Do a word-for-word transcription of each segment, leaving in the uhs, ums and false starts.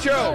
show.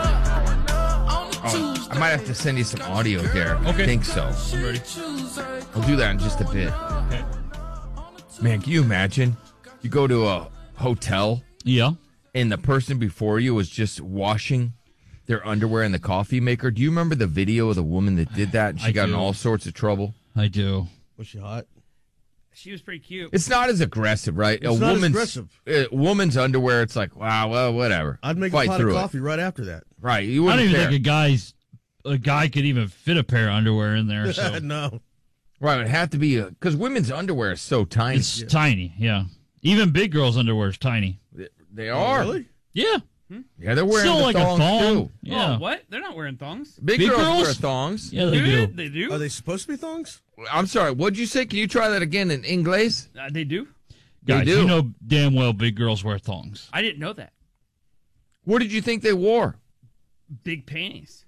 Oh, I might have to send you some audio there. Okay. I think so. I'm ready. I'll do that in just a bit. Okay. Man, can you imagine? You go to a hotel Yeah. and the person before you was just washing their underwear in the coffee maker. Do you remember the video of the woman that did that? And she I got do. in all sorts of trouble. I do. Was she hot? She was pretty cute. It's not as aggressive, right? It's a not as woman's aggressive. A woman's underwear, it's like, wow, well, whatever. I'd make Fight a pot through of it. coffee right after that. Right. You I wouldn't don't even care. think a guy's a guy could even fit a pair of underwear in there. So no. Right. It would have to be because women's underwear is so tiny. it's tiny. Yeah. Even big girls' underwear is tiny. They- They are. Really? Yeah. Yeah, they're wearing Still the like a thongs thong. too. Yeah. Oh, what? They're not wearing thongs. Big, Big girls, girls? wear thongs. Yeah, they do. They do. Are they supposed to be thongs? I'm sorry. What'd you say? Can you try that again in English? Uh, they do. They Guys, do. you know damn well big girls wear thongs. I didn't know that. What did you think they wore? Big panties.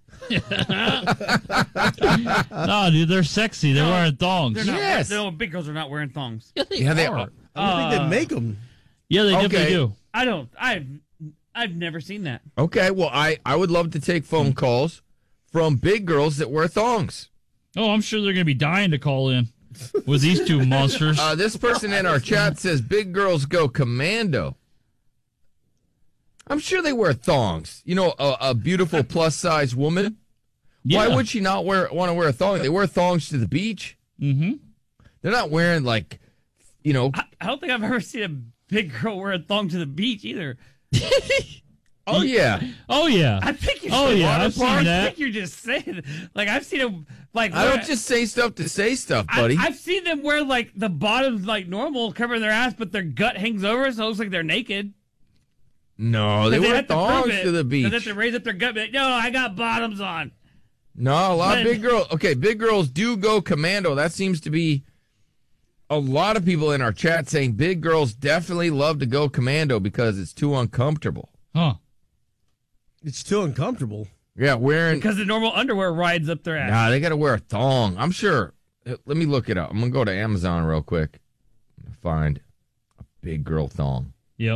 No, dude, they're sexy. They're No, wearing thongs. They're not. Yes. No, big girls are not wearing thongs. Yeah, they Yeah, they are. are. I don't think Uh, they make them. Yeah, they Okay. definitely do. I don't. I've. I've never seen that. Okay. Well, I, I would love to take phone calls from big girls that wear thongs. Oh, I'm sure they're going to be dying to call in with these two monsters. Uh, this person in our chat says big girls go commando. I'm sure they wear thongs. You know, a, a beautiful plus size woman. yeah. Why would she not wear want to wear a thong? They wear thongs to the beach. Mm-hmm. They're not wearing like, you know. I, I don't think I've ever seen a big girl wear a thong to the beach either. Oh yeah. Oh, yeah. I think you're. Oh, saying- yeah, I I've seen think that. you're just saying. Like I've seen them. Like I wear- don't just say stuff to say stuff, buddy. I, I've seen them wear like the bottoms like normal, covering their ass, but their gut hangs over, so it looks like they're naked. no, they, But wear have to prove thongs it. to the They have beach. to raise up their gut. But, no, I got bottoms on. No, a lot of But- big girls. Okay, big girls do go commando. That seems to be a lot of people in our chat saying big girls definitely love to go commando because it's too uncomfortable. Huh. It's too uncomfortable. Yeah, wearing. Because the normal underwear rides up their ass. Nah, they got to wear a thong. I'm sure. Let me look it up. I'm gonna go to Amazon real quick. I'm gonna find a big girl thong. Yep.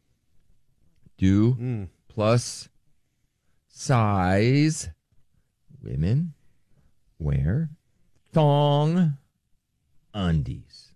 Do Mm. plus size women wear thong undies.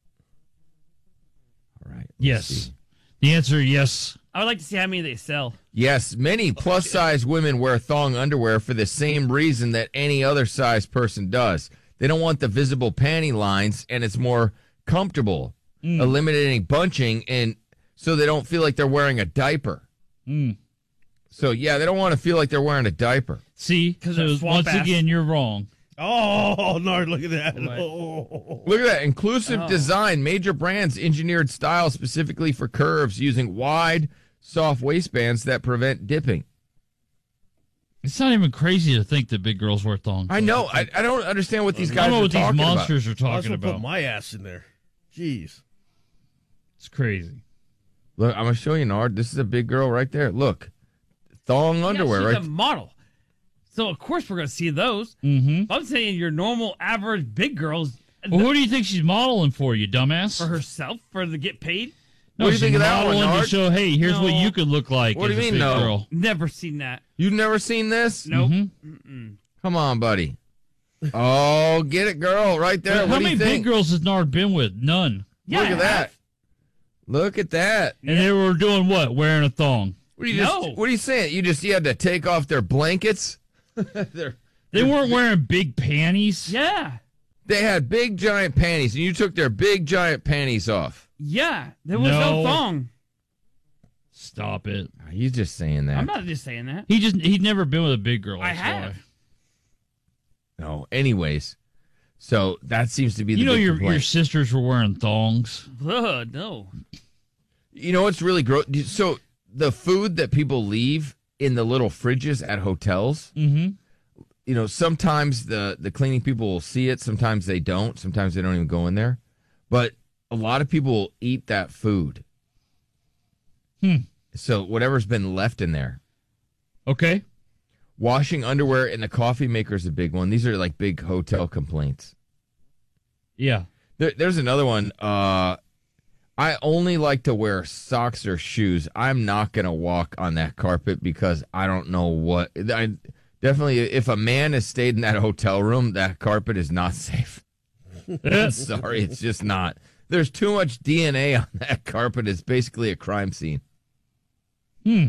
All right. let's Yes. see. The answer, yes. I would like to see how many they sell. Yes, many plus size women wear thong underwear for the same reason that any other size person does. They don't want the visible panty lines, and it's more comfortable, Mm. eliminating bunching, and so they don't feel like they're wearing a diaper. Mm. So yeah, they don't want to feel like they're wearing a diaper. See, 'Cause so they're swamp once ass. again, you're wrong. Oh, no, look at that. What? Oh. Look at that inclusive Oh. design. Major brands engineered style specifically for curves using wide, soft waistbands that prevent dipping. It's not even crazy to think that big girls wear thongs. I know. I, I don't understand what these I guys don't know are what these talking about. monsters are I was talking going to put about. my ass in there. Jeez. It's crazy. Look, I'm gonna show you, Nard. This is a big girl right there. Look, thong underwear, yeah, she's right? a model. So of course we're gonna see those. Mm-hmm. I'm saying your normal average big girls Well, who do you think she's modeling for, you dumbass? for herself for to get paid. No, What do you she's think of that one, modeling to Nard? show, hey, here's No. what you could look like What do as you a mean, big no? girl. Never seen that. You've never seen this? Nope. Mhm. Come on, buddy. Oh, get it, girl, right there. How what do many you big think? girls has Nard been with? None. Yeah, Look I at that. have. Look at that. And they were doing what? Wearing a thong. What are you No. just? What are you saying? You just you had to take off their blankets? They're- They weren't wearing big panties. Yeah. they had big giant panties, and you took their big giant panties off. Yeah. There was no, No. thong. Stop it. He's just saying that. I'm not just saying that. He just he'd never been with a big girl. I that's have. why. No. Anyways, so that seems to be the You know big your complaint. your sisters were wearing thongs. Ugh, no. You know what's really gross? So the food that people leave in the little fridges at hotels, Mm-hmm. you know, sometimes the, the cleaning people will see it. Sometimes they don't. Sometimes they don't even go in there. But a lot of people will eat that food. Hmm. So whatever's been left in there. Okay. Washing underwear in the coffee maker is a big one. These are like big hotel complaints. Yeah. There, there's another one. Uh, I only like to wear socks or shoes. I'm not going to walk on that carpet because I don't know what. I, definitely, if a man has stayed in that hotel room, that carpet is not safe. I'm sorry, it's just not. There's too much D N A on that carpet. It's basically a crime scene. Hmm.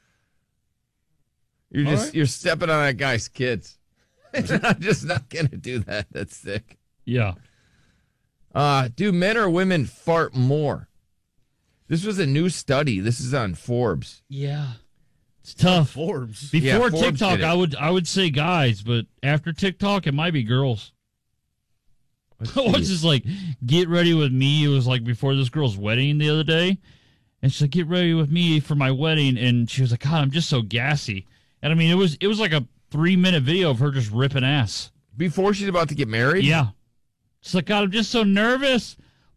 You're All just right. you're stepping on that guy's kids. I'm just not going to do that. That's sick. Yeah. Uh, do men or women fart more? This was a new study. This is on Forbes. Yeah. It's tough. Forbes. Before Yeah, Forbes TikTok, did it. I would I would say guys, but after TikTok, it might be girls. Let's I was see. just like, get ready with me. It was like before this girl's wedding the other day. And she's like, get ready with me for my wedding. And she was like, God, I'm just so gassy. And I mean, it was it was like a three minute video of her just ripping ass. Before she's about to get married? Yeah. She's like, God, I'm just so nervous.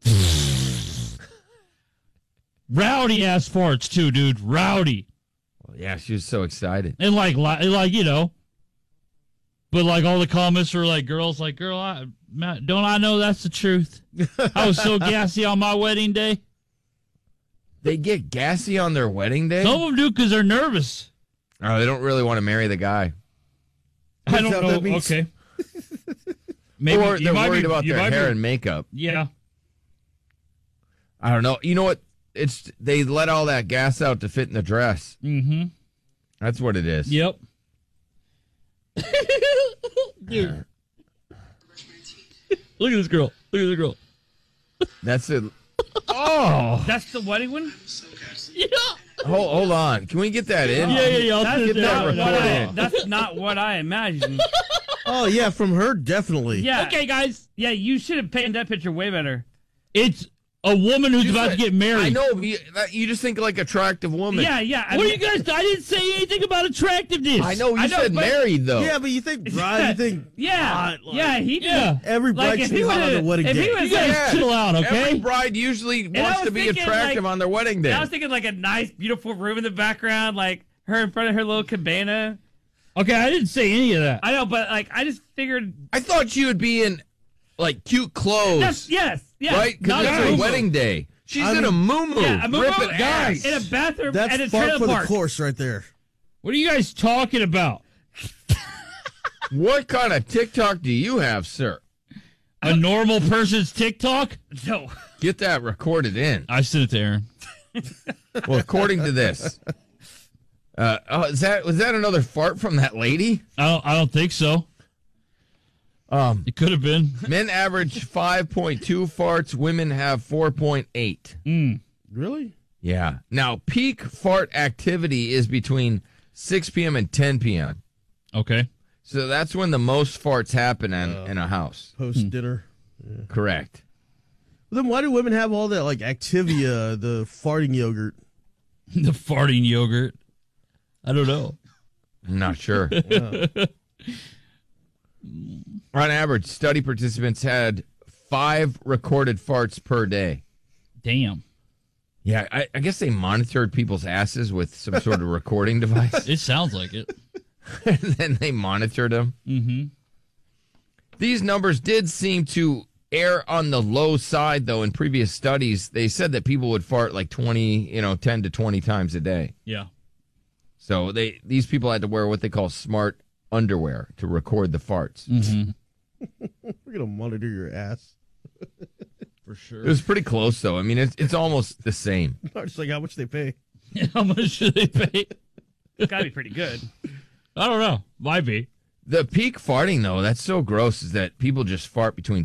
Rowdy ass farts too, dude. Rowdy. Well, yeah, she was so excited. And like, li- like you know. But like all the comments are like, girls like, girl, I, Matt, don't I know that's the truth? I was so gassy on my wedding day. They get gassy on their wedding day? Some of them do because they're nervous. Oh, they don't really want to marry the guy. I Is that don't what know. that means? Okay. Maybe or you they're might worried be- about you their might be- hair and makeup. Yeah. I don't know. You know what? It's they let all that gas out to fit in the dress. Mm-hmm. That's what it is. Yep. Dude. Look at this girl. Look at this girl. That's it. Oh. That's the wedding one? Yeah. Hold, hold on. Can we get that in? Yeah, yeah, yeah. I'll That's send it that not, there. what recorded. I, that's not what I imagined. Oh, yeah, from her, definitely. Yeah. Okay, guys. Yeah, you should have painted that picture way better. It's a woman who's You about said- to get married. I know. but You, that, you just think like attractive woman. Yeah, yeah. I What are mean- you guys? I didn't say anything about attractiveness. I know. You I know, said but- married though. Yeah, but you think bride, you think Yeah, hot, like, yeah, he did. Yeah. every bride Like, if should be he hot on would've- their wedding if he day. was You guys Yeah. chill out, okay? Every bride usually I wants was to be thinking, attractive like- on their wedding day. I was thinking like a nice, beautiful room in the background, like her in front of her little cabana. Okay, I didn't say any of that. I know, but like I just figured. I thought she would be in like cute clothes, Yes, yes, yes. right? Because Not it's a her muumuu. wedding day. She's I in a mean- muumuu, Yeah, a muumuu ripping and- ass. in a bathroom That's and a far trailer for the park. course right there. What are you guys talking about? What kind of TikTok do you have, sir? A normal person's TikTok? No, Get that recorded in. I sent it to Aaron. Well, according to this, uh, oh, is that was that another fart from that lady? I don't. I don't think so. Um, It could have been. men average five point two farts. Women have four point eight. Mm. Really? Yeah. Now, peak fart activity is between six p.m. and ten p.m. Okay. So that's when the most farts happen in, in a house. Post dinner. Correct. Then why do women have all that, like, Activia, the farting yogurt? The farting yogurt. I don't know. I'm not sure. On average, study participants had five recorded farts per day. Damn. Yeah, I, I guess they monitored people's asses with some sort of recording device, It sounds like it. and then they monitored them. Mm-hmm. These numbers did seem to err on the low side, though. In previous studies, they said that people would fart like twenty, you know, ten to twenty times a day. Yeah. So they these people had to wear what they call smart underwear to record the farts. Mm-hmm. We're going to monitor your ass. For sure. It was pretty close, though. I mean, it's it's almost the same. Just like how much they pay. How much should they pay? it's got to be pretty good. I don't know. Might be. The peak farting, though, that's so gross, is that people just fart between